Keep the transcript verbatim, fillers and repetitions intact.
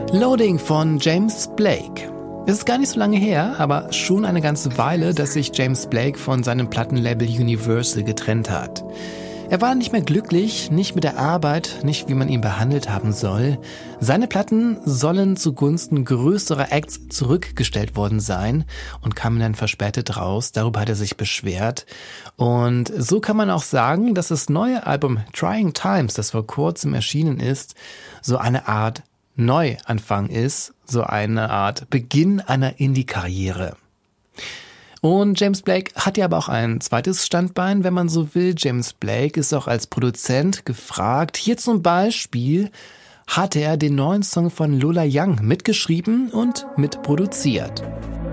Loading von James Blake. Es ist gar nicht so lange her, aber schon eine ganze Weile, dass sich James Blake von seinem Plattenlabel Universal getrennt hat. Er war nicht mehr glücklich, nicht mit der Arbeit, nicht wie man ihn behandelt haben soll. Seine Platten sollen zugunsten größerer Acts zurückgestellt worden sein und kamen dann verspätet raus. Darüber hat er sich beschwert. Und so kann man auch sagen, dass das neue Album Trying Times, das vor kurzem erschienen ist, so eine Art Neuanfang ist, so eine Art Beginn einer Indie-Karriere. Und James Blake hat ja aber auch ein zweites Standbein, wenn man so will. James Blake ist auch als Produzent gefragt. Hier zum Beispiel hat er den neuen Song von Lola Young mitgeschrieben und mitproduziert.